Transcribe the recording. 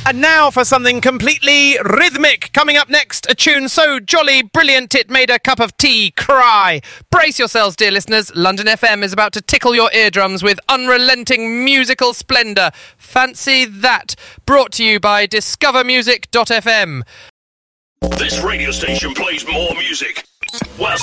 And now for something completely rhythmic. Coming up next, a tune so jolly brilliant it made a cup of tea cry. Brace yourselves, dear listeners. London FM is about to tickle your eardrums with unrelenting musical splendour. Fancy that. Brought to you by discovermusic.fm. This radio station plays more music. Whilst